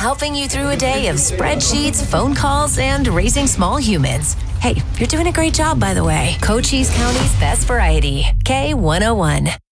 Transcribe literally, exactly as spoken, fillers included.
helping you through a day of spreadsheets, phone calls, and raising small humans. Hey, you're doing a great job, by the way. Cochise County's best variety, K one oh one.